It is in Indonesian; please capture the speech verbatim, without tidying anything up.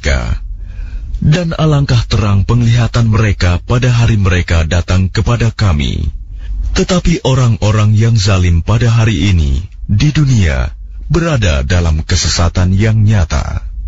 mereka. Dan alangkah terang penglihatan mereka pada hari mereka datang kepada kami. Tetapi orang-orang yang zalim pada hari ini di dunia berada dalam kesesatan yang nyata.